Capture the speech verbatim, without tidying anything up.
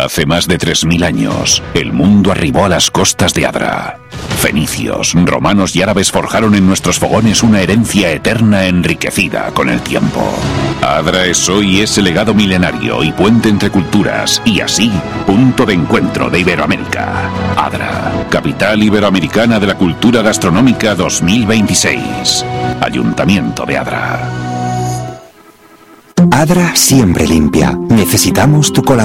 Hace más de tres mil años, el mundo arribó a las costas de Adra. Fenicios, romanos y árabes forjaron en nuestros fogones una herencia eterna enriquecida con el tiempo. Adra es hoy ese legado milenario y puente entre culturas, y así, punto de encuentro de Iberoamérica. Adra, capital iberoamericana de la cultura gastronómica dos mil veintiséis. Ayuntamiento de Adra. Adra siempre limpia. Necesitamos tu colaboración.